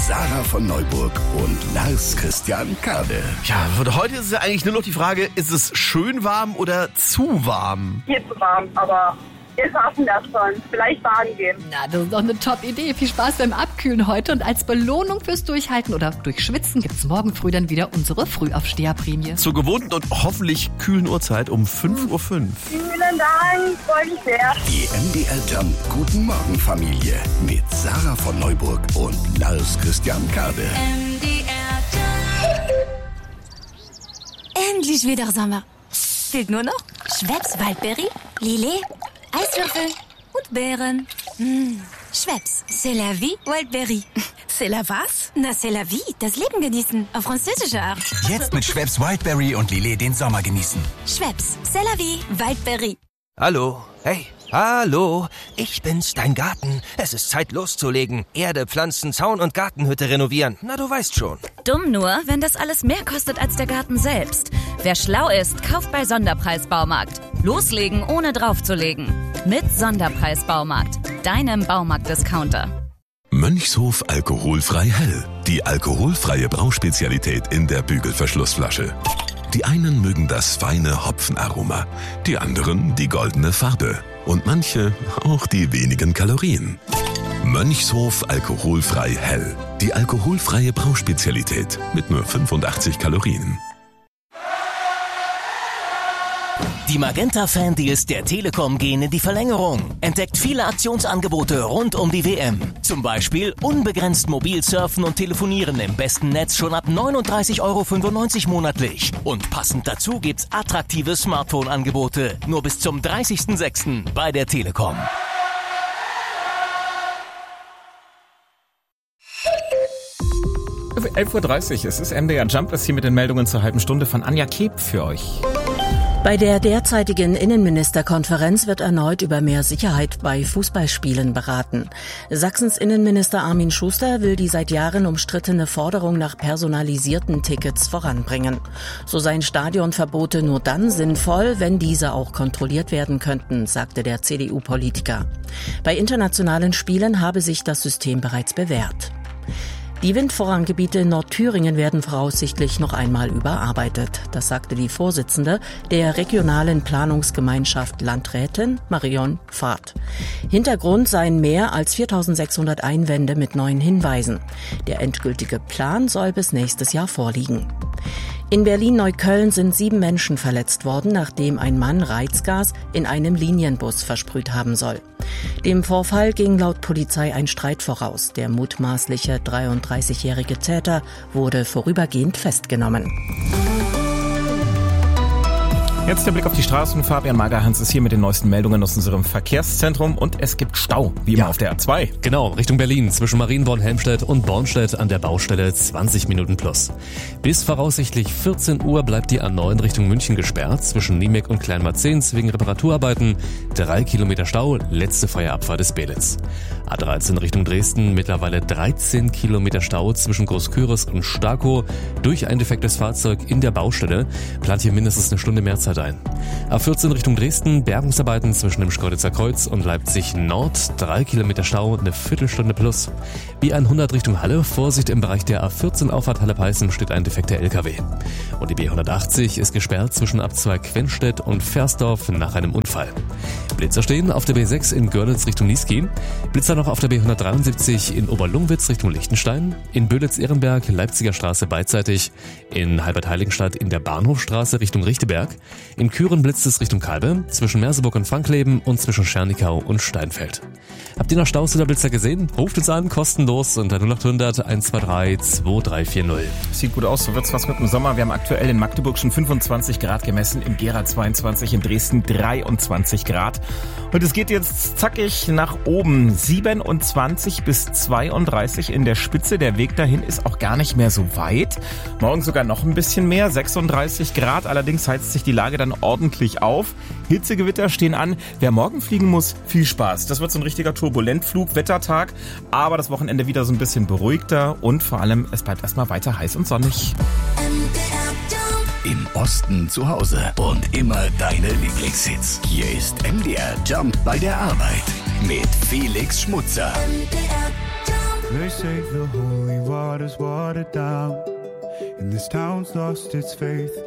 Sarah von Neuburg und Lars Christian Kade. Ja, und heute ist es ja eigentlich nur noch die Frage, ist es schön warm oder zu warm? Hier zu warm, aber wir schaffen das schon. Vielleicht baden gehen. Na, das ist doch eine Top-Idee. Viel Spaß beim Abkühlen heute. Und als Belohnung fürs Durchhalten oder Durchschwitzen gibt's morgen früh dann wieder unsere Frühaufsteherprämie. Zur gewohnten und hoffentlich kühlen Uhrzeit um 5:05 Uhr. Vielen Dank, freue mich sehr. Die MDR Jump Guten Morgen Familie mit Sarah von Neuburg und Lars Christian Kade. Endlich wieder Sommer. Fehlt nur noch Schweppes Waldbeere, Lillet, Eiswürfel und Beeren. Schweppes, c'est la vie, Wildberry. C'est la was? Na, c'est la vie, das Leben genießen, auf französische Art. Jetzt mit Schweppes Wildberry und Lillet den Sommer genießen. Schweppes, c'est la vie, Wildberry. Hallo, hey, hallo, ich bin's, dein Garten. Es ist Zeit loszulegen. Erde, Pflanzen, Zaun und Gartenhütte renovieren. Na, du weißt schon. Dumm nur, wenn das alles mehr kostet als der Garten selbst. Wer schlau ist, kauft bei Sonderpreis Baumarkt. Loslegen, ohne draufzulegen. Mit Sonderpreis Baumarkt, deinem Baumarkt-Discounter. Mönchshof alkoholfrei hell. Die alkoholfreie Brauspezialität in der Bügelverschlussflasche. Die einen mögen das feine Hopfenaroma, die anderen die goldene Farbe und manche auch die wenigen Kalorien. Mönchshof alkoholfrei hell. Die alkoholfreie Brauspezialität mit nur 85 Kalorien. Die Magenta-Fan-Deals der Telekom gehen in die Verlängerung. Entdeckt viele Aktionsangebote rund um die WM. Zum Beispiel unbegrenzt mobil surfen und telefonieren im besten Netz schon ab 39,95 € monatlich. Und passend dazu gibt's attraktive Smartphone-Angebote. Nur bis zum 30.06. bei der Telekom. Um 11:30 Uhr, es ist MDR Jump, das hier mit den Meldungen zur halben Stunde von Anja Keb für euch. Bei der derzeitigen Innenministerkonferenz wird erneut über mehr Sicherheit bei Fußballspielen beraten. Sachsens Innenminister Armin Schuster will die seit Jahren umstrittene Forderung nach personalisierten Tickets voranbringen. So seien Stadionverbote nur dann sinnvoll, wenn diese auch kontrolliert werden könnten, sagte der CDU-Politiker. Bei internationalen Spielen habe sich das System bereits bewährt. Die Windvorranggebiete in Nordthüringen werden voraussichtlich noch einmal überarbeitet. Das sagte die Vorsitzende der regionalen Planungsgemeinschaft Landrätin Marion Pfad. Hintergrund seien mehr als 4.600 Einwände mit neuen Hinweisen. Der endgültige Plan soll bis nächstes Jahr vorliegen. In Berlin-Neukölln sind 7 Menschen verletzt worden, nachdem ein Mann Reizgas in einem Linienbus versprüht haben soll. Dem Vorfall ging laut Polizei ein Streit voraus. Der mutmaßliche 33-jährige Täter wurde vorübergehend festgenommen. Jetzt der Blick auf die Straßen. Fabian Magerhans ist hier mit den neuesten Meldungen aus unserem Verkehrszentrum und es gibt Stau, wie immer auf der A2. Genau, Richtung Berlin, zwischen Marienborn-Helmstedt und Bornstedt an der Baustelle 20 Minuten plus. Bis voraussichtlich 14 Uhr bleibt die A9 Richtung München gesperrt, zwischen Niemek und Kleinmarzens wegen Reparaturarbeiten. 3 Kilometer Stau, letzte freie Abfahrt des Beelitz. A13 Richtung Dresden, mittlerweile 13 Kilometer Stau zwischen Großküritz und Starkow durch ein defektes Fahrzeug in der Baustelle. Plant hier mindestens eine Stunde mehr Zeit ein. A14 Richtung Dresden, Bergungsarbeiten zwischen dem Schkeuditzer Kreuz und Leipzig Nord, 3 Kilometer Stau, eine Viertelstunde plus. B100 Richtung Halle, Vorsicht im Bereich der A14 Auffahrt Halle-Peißen steht ein defekter LKW. Und die B180 ist gesperrt zwischen Abzweig Quenstedt und Versdorf nach einem Unfall. Blitzer stehen auf der B6 in Görlitz Richtung Niesky, Blitzer noch auf der B173 in Oberlungwitz Richtung Lichtenstein, in Böhlitz-Ehrenberg, Leipziger Straße beidseitig, in Halbert-Heiligenstadt in der Bahnhofstraße Richtung Richteberg, in Küren blitzt es Richtung Kalbe, zwischen Merseburg und Frankleben und zwischen Schernikau und Steinfeld. Habt ihr noch Staus oder Blitzer gesehen? Ruft uns an, kostenlos unter 0800 123 2340. Sieht gut aus, so wird's was mit dem Sommer. Wir haben aktuell in Magdeburg schon 25 Grad gemessen, in Gera 22, in Dresden 23 Grad. Und es geht jetzt zackig nach oben, 27 bis 32 in der Spitze. Der Weg dahin ist auch gar nicht mehr so weit. Morgen sogar noch ein bisschen mehr, 36 Grad. Allerdings heizt sich die Lage dann ordentlich auf. Hitzegewitter stehen an. Wer morgen fliegen muss, viel Spaß. Das wird so ein richtiger Turbulentflug, Wettertag. Aber das Wochenende wieder so ein bisschen beruhigter. Und vor allem, es bleibt erstmal weiter heiß und sonnig. Im Osten zu Hause und immer deine Lieblingshits. Hier ist MDR Jump bei der Arbeit mit Felix Schmutzer. MDR Jump. They say the holy water's watered down, and this town's lost its faith.